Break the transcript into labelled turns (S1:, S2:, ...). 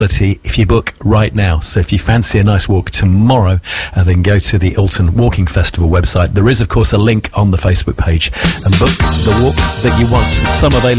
S1: if you book right now. So if you fancy a nice walk tomorrow, then go to the Alton Walking Festival website. There is, of course, a link on the Facebook page, and book the walk that you want. Some available